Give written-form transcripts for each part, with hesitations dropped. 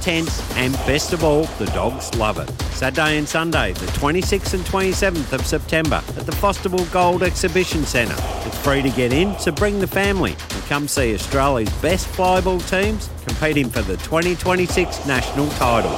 intense, and best of all, the dogs love it. Saturday and Sunday, the 26th and 27th of September at the Fosterville Gold Exhibition Centre. It's free to get in, so bring the family and come see Australia's best flyball teams competing for the 2026 national title.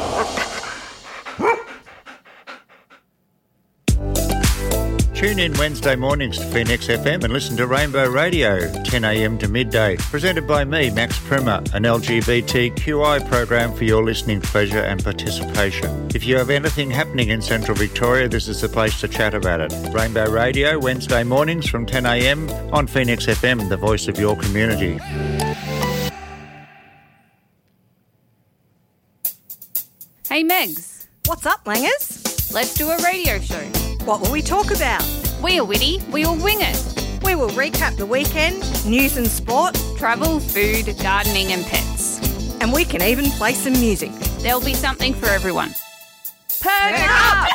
Tune in Wednesday mornings to Phoenix FM and listen to Rainbow Radio, 10 a.m. to midday, presented by me, Max Primer, an LGBTQI program for your listening pleasure and participation. If you have anything happening in Central Victoria, this is the place to chat about it. Rainbow Radio, Wednesday mornings from 10 a.m. on Phoenix FM, the voice of your community. Hey Megs. What's up, Langers? Let's do a radio show. What will we talk about? We are witty, we will wing it. We will recap the weekend, news and sport, travel, food, gardening and pets. And we can even play some music. There'll be something for everyone. Perk up!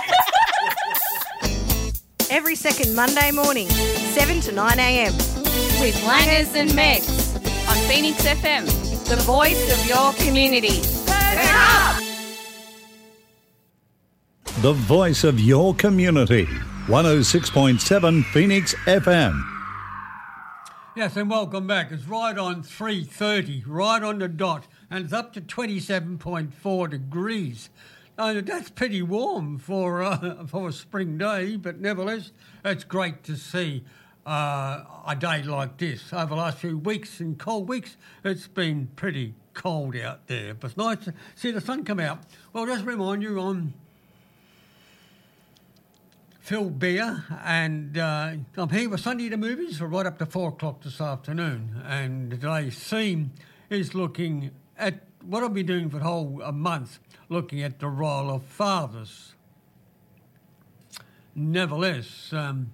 Every second Monday morning, 7 to 9 a.m. With Langers and Megs on Phoenix FM, the voice of your community. Perk up! The voice of your community. 106.7 Phoenix FM. Yes, and welcome back. It's right on 3:30, right on the dot, and it's up to 27.4 degrees. That's pretty warm for a spring day, but nevertheless, it's great to see a day like this. Over the last few weeks, in cold weeks, it's been pretty cold out there, but it's nice to see the sun come out. Well, just remind you, I'm Phil Beer, and I'm here with Sunday the Movies for right up to 4 o'clock this afternoon. And today's theme is looking at what I'll be doing for the whole month, looking at the role of fathers. Nevertheless,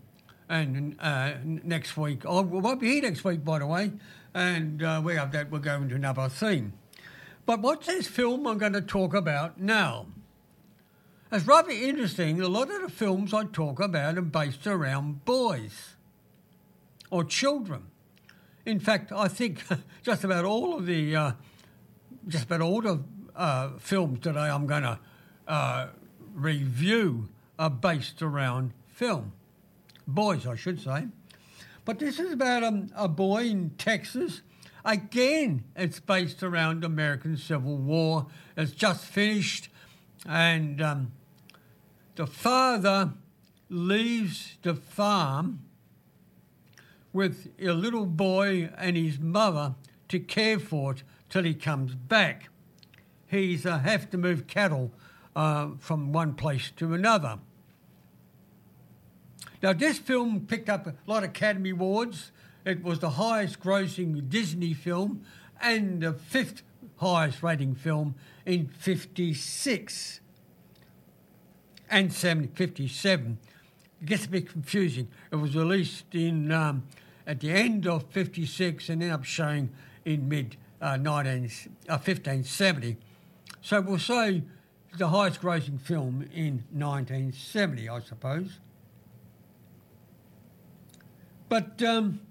next week, I won't be here next week, by the way, and we have that. We'll go into another theme. But what's this film I'm going to talk about now? It's rather interesting. A lot of the films I talk about are based around boys or children. In fact, I think just about all the films today I'm going to review are based around film. Boys, I should say. But this is about a boy in Texas. Again, it's based around the American Civil War. It's just finished, and the father leaves the farm with a little boy and his mother to care for it till he comes back. He's have to move cattle from one place to another. Now, this film picked up a lot of Academy Awards. It was the highest grossing Disney film and the 5th highest rating film in 56. And 57. It gets a bit confusing. It was released in at the end of 56 and ended up showing in mid-1570. So we'll say the highest grossing film in 1970, I suppose. But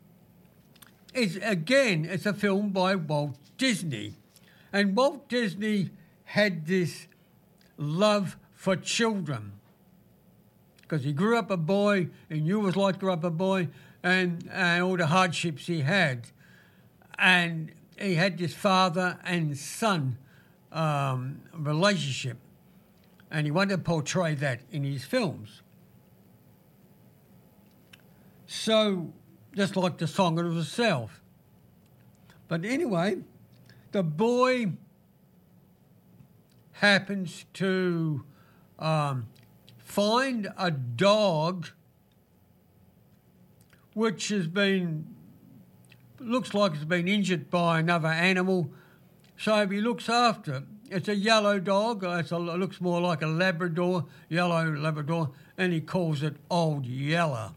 it's a film by Walt Disney. And Walt Disney had this love for children, because he grew up a boy, he knew what it was like to grow up a boy, and all the hardships he had. And he had this father and son relationship, and he wanted to portray that in his films. So, just like the song of itself. But anyway, the boy happens to find a dog which looks like it's been injured by another animal, so he looks after it. It's a yellow dog. It looks more like a Labrador, yellow Labrador, and he calls it Old Yeller.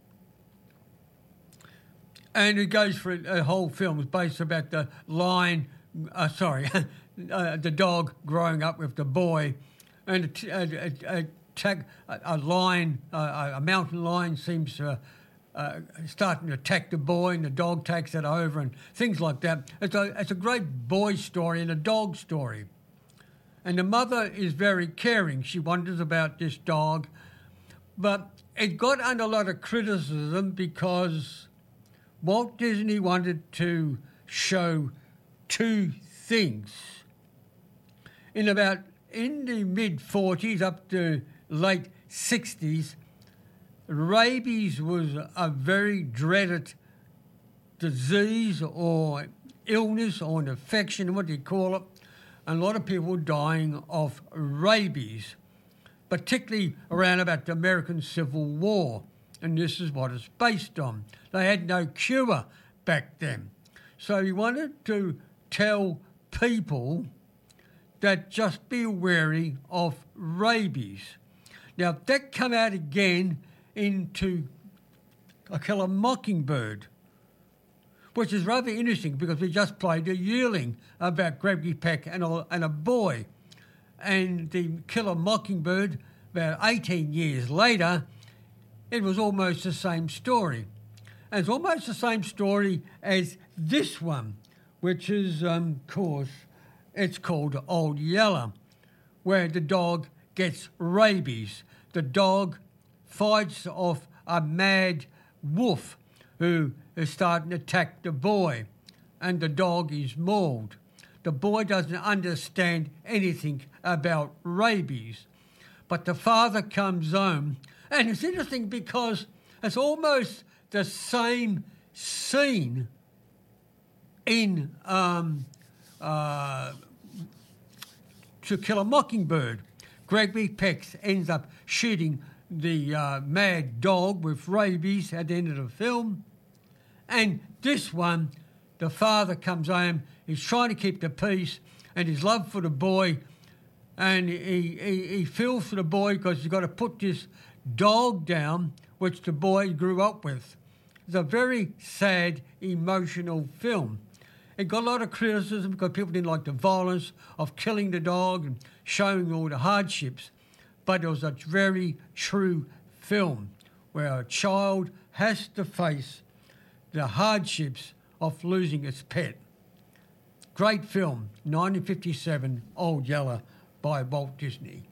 And it goes for a whole film. It's based about the the dog growing up with the boy, and a mountain lion seems to starting to attack the boy, and the dog takes it over, and things like that. It's a great boy story and a dog story. And the mother is very caring. She wonders about this dog. But it got under a lot of criticism because Walt Disney wanted to show two things. In the mid-40s up to late 60s, rabies was a very dreaded disease or illness or an infection, what do you call it? And a lot of people dying of rabies, particularly around about the American Civil War. And this is what it's based on. They had no cure back then. So he wanted to tell people that just be wary of rabies. Now, that come out again into I Kill a Mockingbird, which is rather interesting because we just played a yearling about Gregory Peck and a boy. And the Kill a Mockingbird, about 18 years later, it was almost the same story. And it's almost the same story as this one, which is, of course, it's called Old Yeller, where the dog gets rabies. The dog fights off a mad wolf who is starting to attack the boy, and the dog is mauled. The boy doesn't understand anything about rabies, but the father comes home, and it's interesting because it's almost the same scene in To Kill a Mockingbird. Gregory Peck ends up shooting the mad dog with rabies at the end of the film. And this one, the father comes home, he's trying to keep the peace and his love for the boy, and he feels for the boy because he's got to put this dog down, which the boy grew up with. It's a very sad, emotional film. It got a lot of criticism because people didn't like the violence of killing the dog and showing all the hardships, but it was a very true film where a child has to face the hardships of losing its pet. Great film, 1957, Old Yeller by Walt Disney.